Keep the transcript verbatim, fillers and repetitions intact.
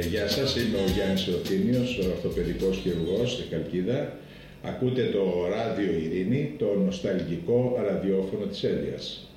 Γεια σας, είμαι ο Γιάννης Εωθήνιος, ο ορθοπαιδικός χειρουργός στη Χαλκίδα. Ακούτε το Ράδιο Ειρήνη, το νοσταλγικό ραδιόφωνο της Έλειας.